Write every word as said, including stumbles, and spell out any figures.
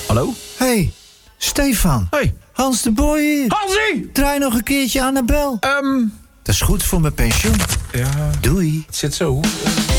Hallo? Hey, Stefan. Hey. Hans de Boy hier. Hansie! Draai nog een keertje aan de bel. Um, Dat is goed voor mijn pensioen. ja, Doei. het zit zo.